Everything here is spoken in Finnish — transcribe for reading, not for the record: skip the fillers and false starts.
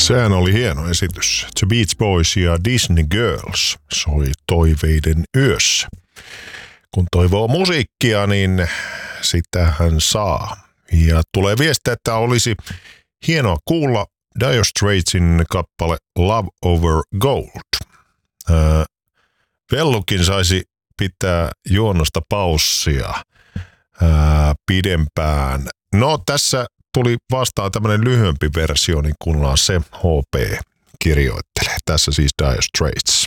Sehän oli hieno esitys. The Beach Boys ja Disney Girls soi toiveiden yössä. Kun toivoo musiikkia, niin sitä hän saa. Ja tulee viestiä, että olisi hienoa kuulla Dire Straitsin kappale Love Over Gold. Vellukin saisi pitää juonnosta paussia pidempään. No tässä tuli vastaan tämmöinen lyhyempi versio, niin kuunnellaan se. HP kirjoittelee. Tässä siis Dire Straits.